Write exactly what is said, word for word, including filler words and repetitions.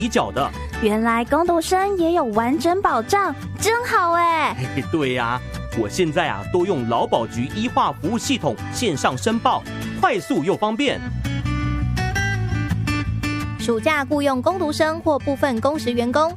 一缴的。 原来工读生也有完整保障，真好哎！ 对呀、啊，我现在啊都用劳保局医化服务系统线上申报，快速又方便。 暑假雇用工读生或部分工时员工，